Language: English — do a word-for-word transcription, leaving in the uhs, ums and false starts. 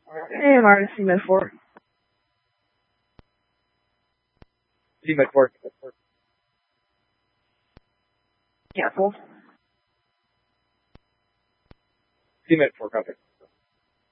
And minus C med four. C med four. Cancel. C med four, copy.